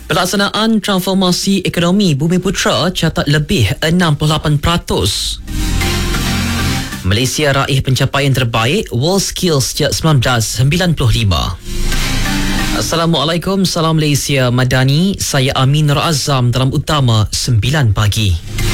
Pelaksanaan transformasi ekonomi Bumiputra catat lebih 68%. Malaysia raih pencapaian terbaik WorldSkills sejak 1995. Assalamualaikum, salam Malaysia Madani. Saya Amin Nur Azam dalam Utama 9 pagi.